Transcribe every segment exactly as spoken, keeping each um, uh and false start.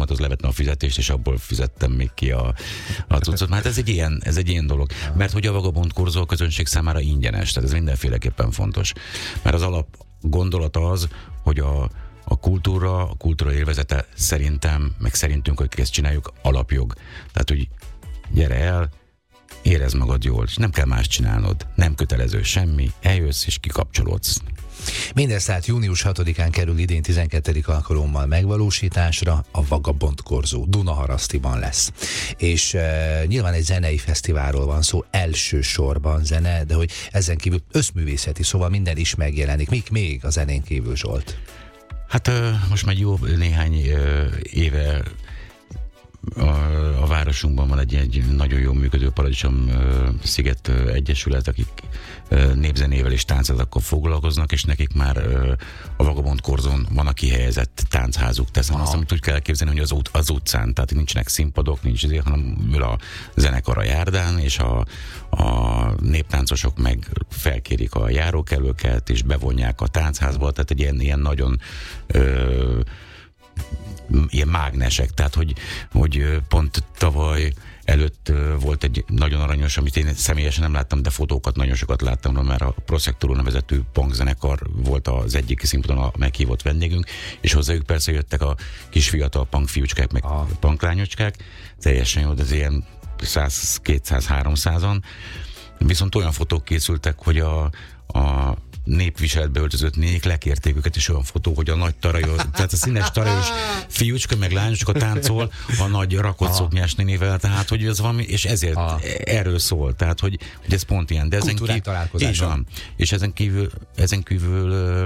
az levettem a fizetést, és abból fizettem még ki a, a cuccot. Hát ez egy ilyen, ez egy ilyen dolog. Mert hogy a Vagabond Korzó a közönség számára ingyenes, tehát ez mindenféleképpen fontos. Mert az alap gondolat az, hogy a, a kultúra, a kultúra élvezete szerintem, meg szerintünk, hogy ezt csináljuk, alapjog. Tehát, hogy gyere el, érezd magad jól, és nem kell más csinálnod, nem kötelező semmi, eljössz és kikapcsolódsz. Mindez tehát június hatodikán kerül idén tizenkettedik alkalommal megvalósításra, a Vagabond Korzó Dunaharasztiban lesz. És e, nyilván egy zenei fesztiválról van szó, elsősorban zene, de hogy ezen kívül összművészeti, szóval minden is megjelenik. Mik még a zenén kívül, Zsolt? Hát uh, most már jó néhány uh, éve A, a városunkban van egy, egy nagyon jól működő Paradicsom uh, Sziget uh, Egyesület, akik uh, népzenével és tánccal foglalkoznak, és nekik már uh, a Vagabond Korzón van a kihelyezett táncházuk. Teszem azt, amit úgy kell elképzelni, hogy az, út, az utcán, tehát nincsenek színpadok, nincs azért, hanem ül a zenekar a járdán, és a, a néptáncosok meg felkérik a járókelőket, és bevonják a táncházba, tehát egy ilyen, ilyen nagyon uh, ilyen mágnesek, tehát hogy, hogy pont tavaly előtt volt egy nagyon aranyos, amit én személyesen nem láttam, de fotókat nagyon sokat láttam, mert a Prosector nevezetű punkzenekar volt az egyik színpadon a meghívott vendégünk, és hozzájuk persze jöttek a kis fiatal punk fiúcskák, meg a punk lányocskák, teljesen jó, de ez ilyen száz, kétszáz, háromszázan, viszont olyan fotók készültek, hogy a, a népviseletbe öltözött nénik lekérték őket, és olyan fotó, hogy a nagy tarajos, tehát a színes tarajos fiúcska, meg lányocska táncol a nagy rakott szoknyás nénivel, tehát hogy ez valami, és ezért Aha. erről szól, tehát hogy, hogy ez pont ilyen. De ezen kultúrák találkozása. És ezen kívül, ezen kívül ö,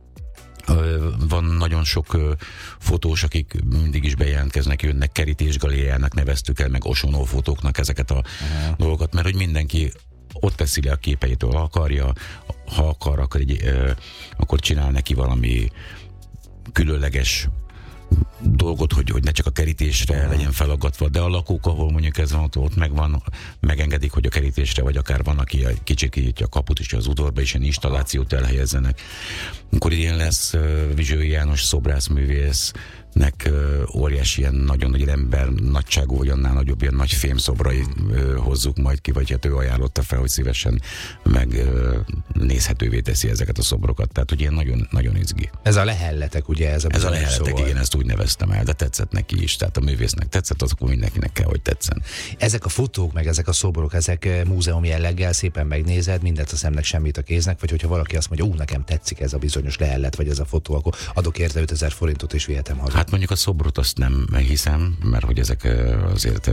ö, van nagyon ö, fotós, akik mindig is bejelentkeznek, jönnek, kerítésgalériának neveztük el, meg osonó fotóknak ezeket a Aha. dolgokat, mert hogy mindenki ott teszi le a képeitől, ha akarja, ha akar, akkor, egy, ö, akkor csinál neki valami különleges dolgot, hogy, hogy ne csak a kerítésre uh-huh. legyen felaggatva, de a lakók, ahol mondjuk ez van, ott megvan, megengedik, hogy a kerítésre, vagy akár van, aki kicsit kinyitja a kaput is az udvarba, és ilyen installációt elhelyezzenek. Akkor ilyen lesz uh, Vizsői János szobrászművésznek uh, óriási ilyen nagyon nagy ember nagyságú, vagy annál nagyobb ilyen nagy fémszobrai uh, hozzuk majd ki, vagy hát ő ajánlotta fel, hogy szívesen meg uh, nézhetővé teszi ezeket a szobrokat. Tehát, hogy ilyen nagyon, nagyon izgi. Ez a lehelletek, ugye? Ez a, ez a lehelletek, szóval. Igen, ezt úgy neveztem el, de tetszett neki is, tehát a művésznek tetszett, az akkor mindenkinek kell, hogy tetszen. Ezek a fotók, meg ezek a szobrok, ezek múzeum jelleggel szépen megnézed, mindent a szemnek, semmit a kéznek, vagy hogyha valaki azt mondja, ú, nekem tetszik ez a bizonyos lehellet, vagy ez a fotó, akkor adok érte ötezer forintot és vihetem haza. Hát mondjuk a szobrot azt nem hiszem, mert hogy ezek azért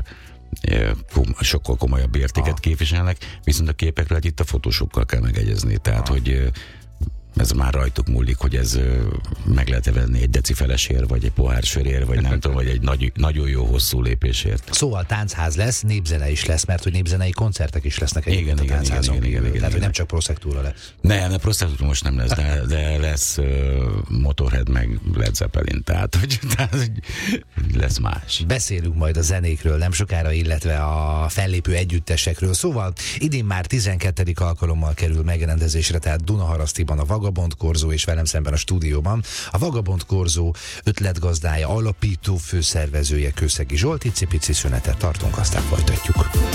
kom, sokkal komolyabb értéket ah. képviselnek, viszont a képekről itt a fotósokkal kell megegyezni, tehát ah. hogy ez már rajtuk múlik, hogy ez meg lehet-e venni egy deci felesért, vagy egy pohár sörért, vagy nem tudom, vagy egy nagy, nagyon jó hosszú lépésért. Szóval táncház lesz, népzene is lesz, mert hogy népzenei koncertek is lesznek egyébként igen, a táncházon. Igen, igen, igen, igen, Tehát, hogy igen. nem csak Prosectura lesz. Nem, a Prosectura most nem lesz, de, de lesz uh, Motorhead, meg Led Zeppelin, tehát hogy, tehát, hogy lesz más. Beszélünk majd a zenékről nem sokára, illetve a fellépő együttesekről. Szóval idén már tizenkettedik alkalommal kerül megrendezésre, tehát Dunaharasztiban a Vagabond Korzó, és velem szemben a stúdióban a Vagabond Korzó ötletgazdája, alapító főszervezője Kőszegi Zsolt. Icipici szünetet tartunk, aztán folytatjuk.